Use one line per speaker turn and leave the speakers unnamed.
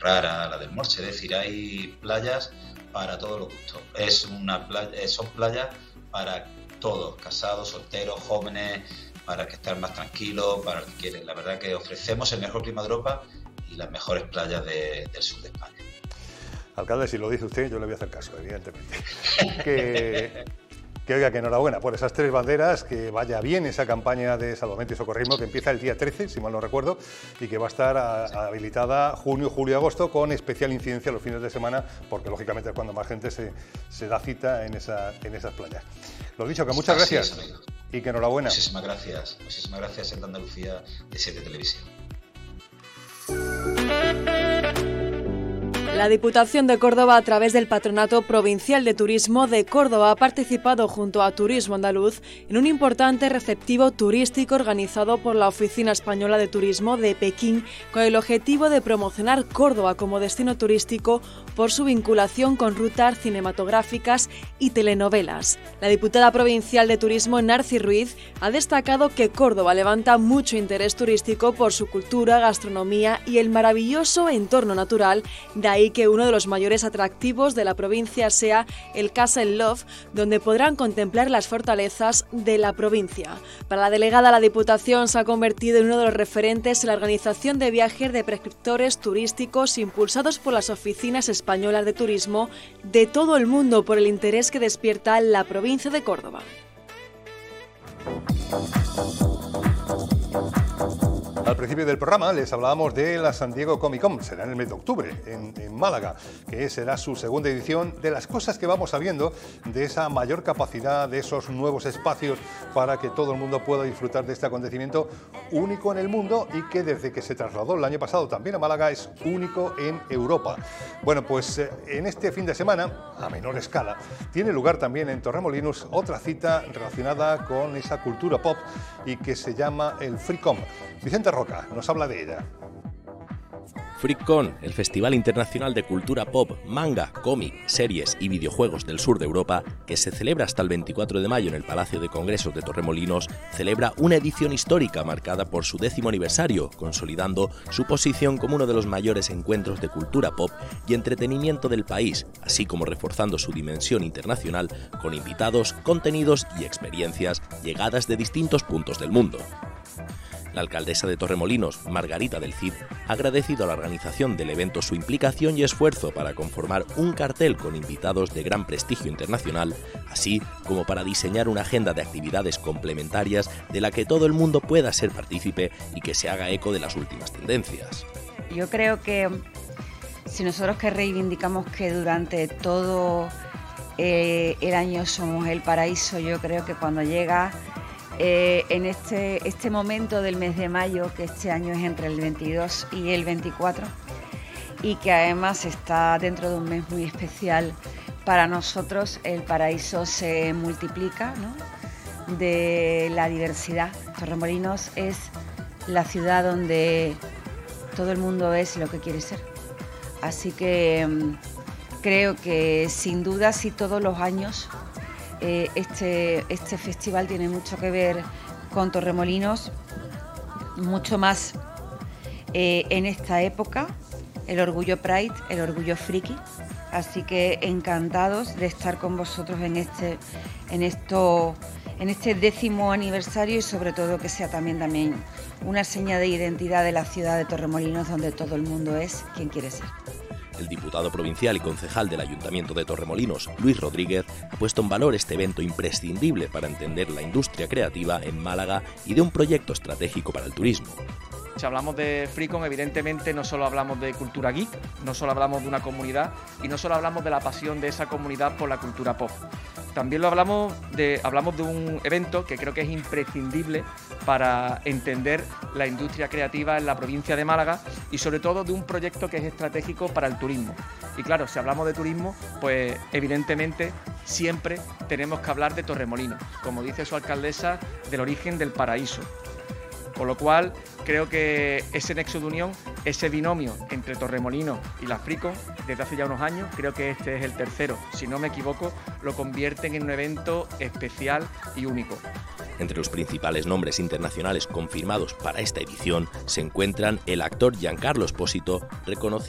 Rara, la del Morche, es decir, hay playas para todos los gustos. Son playas para todos, casados, solteros, jóvenes, para el que están más tranquilos, para el que quieren. La verdad que ofrecemos el mejor clima de Europa y las mejores playas del sur de España.
Alcalde, si lo dice usted, yo le voy a hacer caso, evidentemente. Que oiga, que enhorabuena por esas 3 banderas, que vaya bien esa campaña de salvamento y socorrismo que empieza el día 13, si mal no recuerdo, y que va a estar habilitada junio, julio y agosto con especial incidencia los fines de semana, porque lógicamente es cuando más gente se da cita en esas playas. Lo dicho, que muchas gracias y que enhorabuena.
Muchísimas gracias en Andalucía de 7 Televisión.
La Diputación de Córdoba, a través del Patronato Provincial de Turismo de Córdoba, ha participado junto a Turismo Andaluz en un importante receptivo turístico organizado por la Oficina Española de Turismo de Pekín, con el objetivo de promocionar Córdoba como destino turístico por su vinculación con rutas cinematográficas y telenovelas. La diputada provincial de Turismo, Narci Ruiz, ha destacado que Córdoba levanta mucho interés turístico por su cultura, gastronomía y el maravilloso entorno natural, de ahí que uno de los mayores atractivos de la provincia sea el Castle Love, donde podrán contemplar las fortalezas de la provincia. Para la delegada, la Diputación se ha convertido en uno de los referentes en la organización de viajes de prescriptores turísticos impulsados por las oficinas españolas de turismo de todo el mundo por el interés que despierta la provincia de Córdoba.
Al principio del programa les hablábamos de la San Diego Comic Con, será en el mes de octubre, en Málaga, que será su segunda edición, de las cosas que vamos sabiendo, de esa mayor capacidad, de esos nuevos espacios para que todo el mundo pueda disfrutar de este acontecimiento único en el mundo y que desde que se trasladó el año pasado también a Málaga es único en Europa. Bueno, pues en este fin de semana, a menor escala, tiene lugar también en Torremolinos otra cita relacionada con esa cultura pop y que se llama el FreeCon. Vicente Roca nos habla de ella.
FreeCon, el Festival Internacional de Cultura Pop, Manga, Cómic, Series y Videojuegos del sur de Europa, que se celebra hasta el 24 de mayo en el Palacio de Congresos de Torremolinos, celebra una edición histórica marcada por su 10º aniversario, consolidando su posición como uno de los mayores encuentros de cultura pop y entretenimiento del país, así como reforzando su dimensión internacional con invitados, contenidos y experiencias llegadas de distintos puntos del mundo. La alcaldesa de Torremolinos, Margarita del Cid, ha agradecido a la organización del evento su implicación y esfuerzo para conformar un cartel con invitados de gran prestigio internacional, así como para diseñar una agenda de actividades complementarias de la que todo el mundo pueda ser partícipe y que se haga eco de las últimas tendencias.
Yo creo que si nosotros que reivindicamos que durante todo el año somos el paraíso, yo creo que cuando llega en este momento del mes de mayo, que este año es entre el 22 y el 24, y que además está dentro de un mes muy especial para nosotros, el paraíso se multiplica, ¿no?, de la diversidad. Torremolinos es la ciudad donde todo el mundo es lo que quiere ser. Así que creo que sin duda, si todos los años este festival tiene mucho que ver con Torremolinos, mucho más en esta época, el orgullo Pride, el orgullo friki. Así que encantados de estar con vosotros en este 10º aniversario y sobre todo que sea también una seña de identidad de la ciudad de Torremolinos, donde todo el mundo es quien quiere ser.
El diputado provincial y concejal del Ayuntamiento de Torremolinos, Luis Rodríguez, ha puesto en valor este evento imprescindible para entender la industria creativa en Málaga y de un proyecto estratégico para el turismo.
Si hablamos de FreeCon, evidentemente no solo hablamos de cultura geek, no solo hablamos de una comunidad y no solo hablamos de la pasión de esa comunidad por la cultura pop. También hablamos de un evento que creo que es imprescindible para entender la industria creativa en la provincia de Málaga y sobre todo de un proyecto que es estratégico para el turismo. Y claro, si hablamos de turismo, pues evidentemente siempre tenemos que hablar de Torremolinos, como dice su alcaldesa, del origen del paraíso. Con lo cual, creo que ese nexo de unión, ese binomio entre Torremolinos y la FreeCon, desde hace ya unos años, creo que este es el tercero, si no me equivoco, lo convierten en un evento especial y único.
Entre los principales nombres internacionales confirmados para esta edición se encuentran el actor Giancarlo Espósito, reconocido